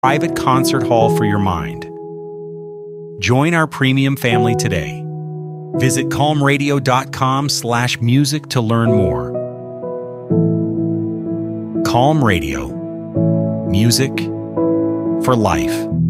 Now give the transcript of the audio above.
private concert hall for your mind. Join our premium family today. Visit calmradio.com/music to learn more. Calm Radio. Music for life.